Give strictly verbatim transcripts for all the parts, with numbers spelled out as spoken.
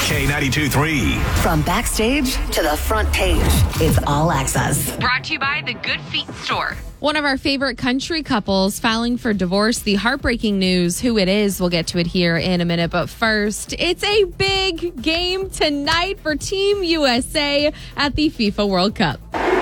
K ninety-two three. From backstage to the front page, it's All Access. Brought to you by the Good Feet Store. One of our favorite country couples filing for divorce. The heartbreaking news, who it is, we'll get to it here in a minute. But first, it's a big game tonight for Team U S A at the FIFA World Cup.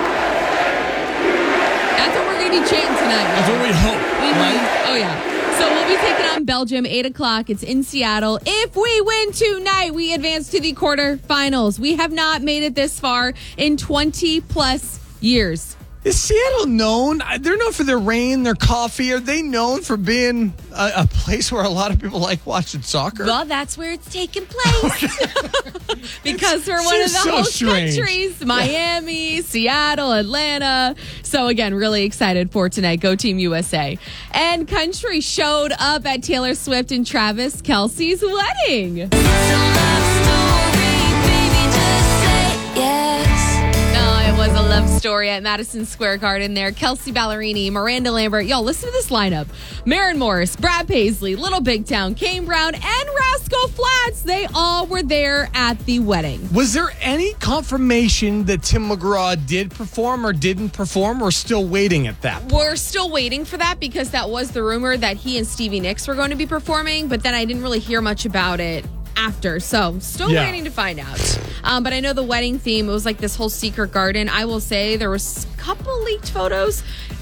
That's what we're going to be chanting tonight. That's what we hope, Mm-hmm. right? Oh, yeah. So we'll be taking on Belgium, eight o'clock. It's in Seattle. If we win tonight, we advance to the quarterfinals. We have not made it this far in twenty plus years. Is Seattle known? They're known for their rain, their coffee. Are they known for being a, a place where a lot of people like watching soccer? Well, that's where it's taking place. Because we're one of the so host strange. countries. Miami, Seattle, Atlanta. So again, really excited for tonight. Go Team U S A. And country showed up at Taylor Swift and Travis Kelce's wedding. Was a love story at Madison Square Garden there. Kelsey Ballerini, Miranda Lambert. Y'all, listen to this lineup. Maren Morris, Brad Paisley, Little Big Town, Kane Brown, and Rascal Flatts. They all were there at the wedding. Was there any confirmation that Tim McGraw did perform or didn't perform? We're still waiting at that. We're still waiting for that because that was the rumor that he and Stevie Nicks were going to be performing, but then I didn't really hear much about it after, so still Yeah. waiting to find out. Um, but I know the wedding theme, it was like this whole secret garden. I will say there was a couple leaked photos,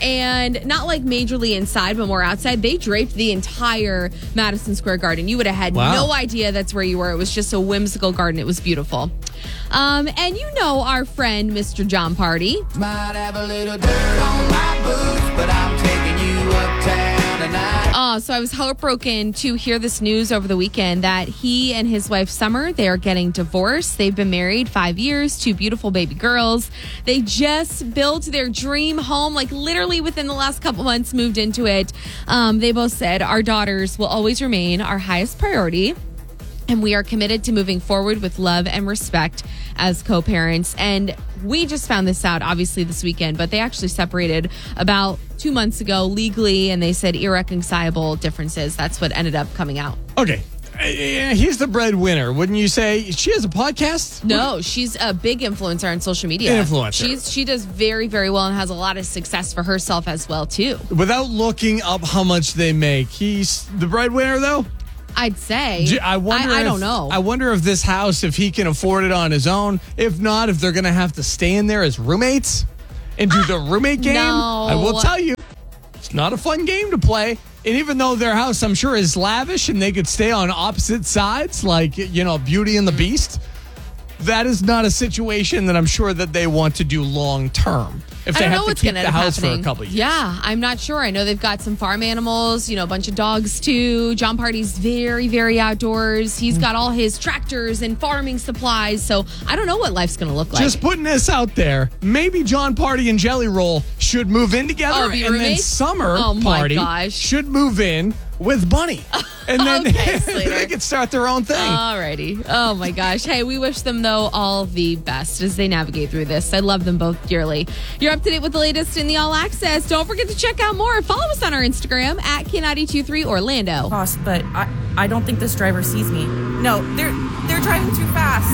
and not like majorly inside, but more outside. They draped the entire Madison Square Garden. You would have had Wow. no idea that's where you were. It was just a whimsical garden. It was beautiful. Um, and you know our friend, Mister John Party. Might have a little dirt on my boots, but I'm taking you uptown tonight. Oh, so I was heartbroken to hear this news over the weekend that he and his wife Summer, they are getting divorced. They've been married five years, two beautiful baby girls. They just built their dream home, like literally within the last couple months, moved into it. Um, they both said, our daughters will always remain our highest priority. And we are committed to moving forward with love and respect as co-parents. And we just found this out, obviously, this weekend, but they actually separated about two months ago legally, and they said irreconcilable differences. That's what ended up coming out. Okay. Uh, he's the breadwinner, wouldn't you say? She has a podcast? No, she's a big influencer on social media. Influencer. She's She does very, very well and has a lot of success for herself as well, too. Without looking up how much they make, he's the breadwinner, though? I'd say. Gee, I wonder. I, I if, don't know. I wonder if this house, if he can afford it on his own. If not, if they're going to have to stay in there as roommates and do the roommate game. No. I will tell you, it's not a fun game to play. And even though their house, I'm sure, is lavish and they could stay on opposite sides, like, you know, Beauty and the Beast, that is not a situation that I'm sure that they want to do long term. If I they don't have know to what's keep going to the end up house happening. for a couple of years. Yeah, I'm not sure. I know they've got some farm animals, you know, a bunch of dogs too. John Party's very, very outdoors. He's got all his tractors and farming supplies. So I don't know what life's going to look like. Just putting this out there, maybe John Party and Jelly Roll should move in together, Oh, be and then roommates? Summer Oh, my Party gosh. should move in with Bunny, and then Okay, Slater. they could start their own thing. Alrighty. Oh my gosh. Hey, we wish them though all the best as they navigate through this. I love them both dearly. You're up to date with the latest in the All Access. Don't forget to check out more. Follow us on our Instagram at K nine two three Orlando. Boss, but I, I don't think this driver sees me. No, they're they're driving too fast.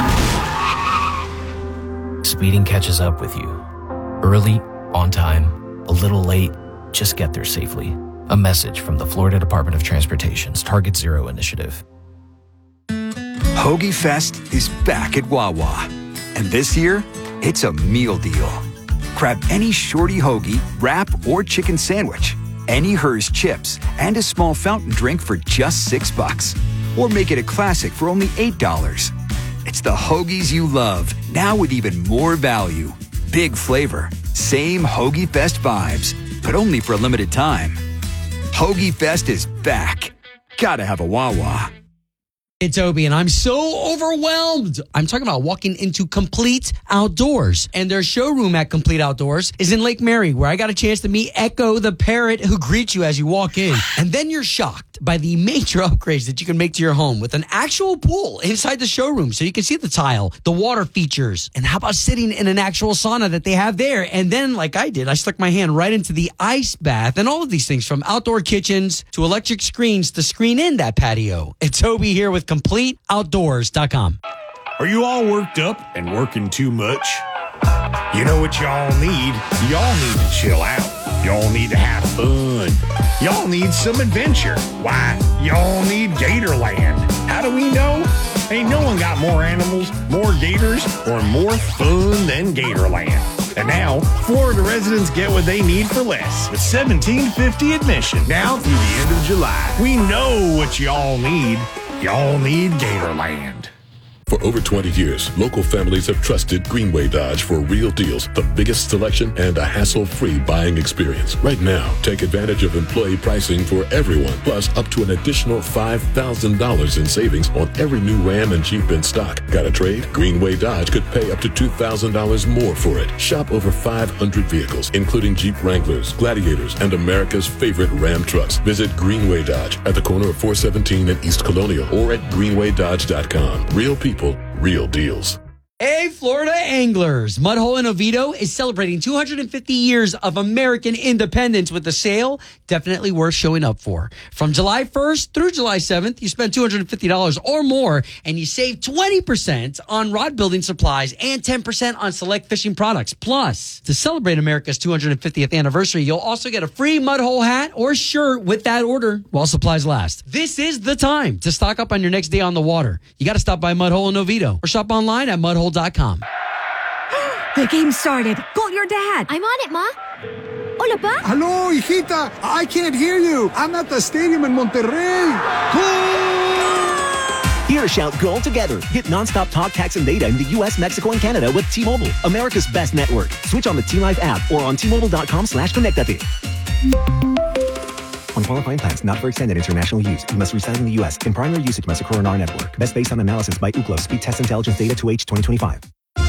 Stop! Speeding catches up with you. Early, on time, a little late, just get there safely. A message from the Florida Department of Transportation's Target Zero initiative. Hoagie Fest is back at Wawa. And this year, it's a meal deal. Grab any shorty hoagie, wrap, or chicken sandwich, any Hers chips, and a small fountain drink for just six bucks. Or make it a classic for only eight dollars. It's the hoagies you love, now with even more value. Big flavor, same Hoagie Fest vibes, but only for a limited time. Hoagie Fest is back. Gotta have a Wawa. It's Obi, and I'm so overwhelmed. I'm talking about walking into Complete Outdoors. And their showroom at Complete Outdoors is in Lake Mary, where I got a chance to meet Echo the parrot who greets you as you walk in. And then you're shocked impressed by the major upgrades that you can make to your home with an actual pool inside the showroom so you can see the tile, the water features, and how about sitting in an actual sauna that they have there? And then, like I did, I stuck my hand right into the ice bath and all of these things, from outdoor kitchens to electric screens to screen in that patio. It's Toby here with complete outdoors dot com. Are you all worked up and working too much? You know what y'all need? Y'all need to chill out. Y'all need to have fun. Y'all need some adventure. Why, y'all need Gatorland. How do we know? Ain't no one got more animals, more gators, or more fun than Gatorland. And now, Florida residents get what they need for less with seventeen fifty admission now through the end of July. We know what y'all need. Y'all need Gatorland. For over twenty years, local families have trusted Greenway Dodge for real deals, the biggest selection, and a hassle-free buying experience. Right now, take advantage of employee pricing for everyone, plus up to an additional five thousand dollars in savings on every new Ram and Jeep in stock. Got a trade? Greenway Dodge could pay up to two thousand dollars more for it. Shop over five hundred vehicles, including Jeep Wranglers, Gladiators, and America's favorite Ram trucks. Visit Greenway Dodge at the corner of four seventeen and East Colonial or at greenway dodge dot com. Real people, real deals. Hey, Florida anglers! Mudhole in Oviedo is celebrating two hundred fifty years of American independence with a sale definitely worth showing up for. From July first through July seventh, you spend two hundred fifty dollars or more, and you save twenty percent on rod building supplies and ten percent on select fishing products. Plus, to celebrate America's two hundred fiftieth anniversary, you'll also get a free Mudhole hat or shirt with that order while supplies last. This is the time to stock up on your next day on the water. You got to stop by Mudhole in Oviedo or shop online at mudhole dot com. The game started. Call your dad. I'm on it, Ma. Hola, Pa. Hello, hijita. I can't hear you. I'm at the stadium in Monterrey. Hear a shout goal together. Get nonstop talk, text, and data in the U S, Mexico, and Canada with T-Mobile, America's best network. Switch on the T-Life app or on T Mobile dot com slash connectate. On qualifying plans not for extended international use, you must reside in the U S. In primary usage must occur on our network. Best based on analysis by Ookla. Speed Test Intelligence Data to H twenty twenty-five.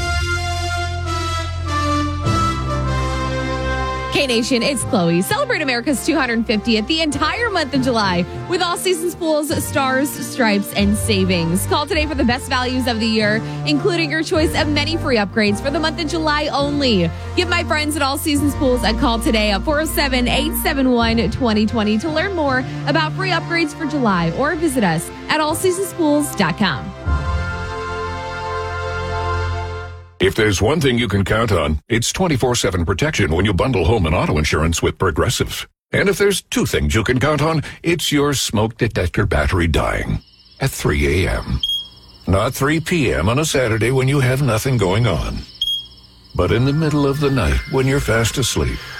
K-Nation, it's Chloe. Celebrate America's two hundred fiftieth the entire month of July with all seasons pools, stars, stripes, and savings. Call today for the best values of the year, including your choice of many free upgrades for the month of July only. Give my friends at All Seasons Pools a call today at four oh seven, eight seven one, two oh two oh to learn more about free upgrades for July, or visit us at all seasons pools dot com. If there's one thing you can count on, it's twenty-four seven protection when you bundle home and auto insurance with Progressive. And if there's two things you can count on, it's your smoke detector battery dying at three a.m. Not three p.m. on a Saturday when you have nothing going on, but in the middle of the night when you're fast asleep.